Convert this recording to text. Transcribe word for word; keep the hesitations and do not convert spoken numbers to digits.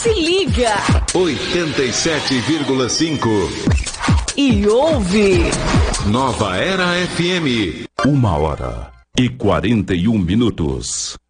se liga. oitenta e sete vírgula cinco. E ouve. Nova Era F M. Uma hora e quarenta e um minutos.